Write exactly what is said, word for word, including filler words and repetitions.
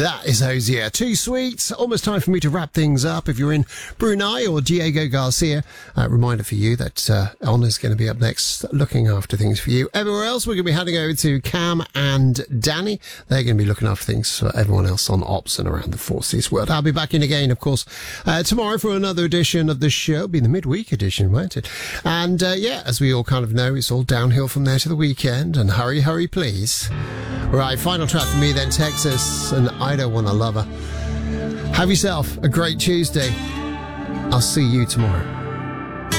That is Hosier. Too sweet. Almost time for me to wrap things up. If you're in Brunei or Diego Garcia, uh, reminder for you that uh, Honor's going to be up next looking after things for you. Everywhere else, we're going to be heading over to Cam and Danny. They're going to be looking after things for everyone else on Ops and around the Four Seas world. I'll be back in again, of course, uh, tomorrow for another edition of the show. It'll be the midweek edition, won't it? And uh, yeah, as we all kind of know, it's all downhill from there to the weekend. And hurry, hurry, please. Right, final track for me then, Texas, and I Don't Wanna Love Her. Have yourself a great Tuesday. I'll see you tomorrow.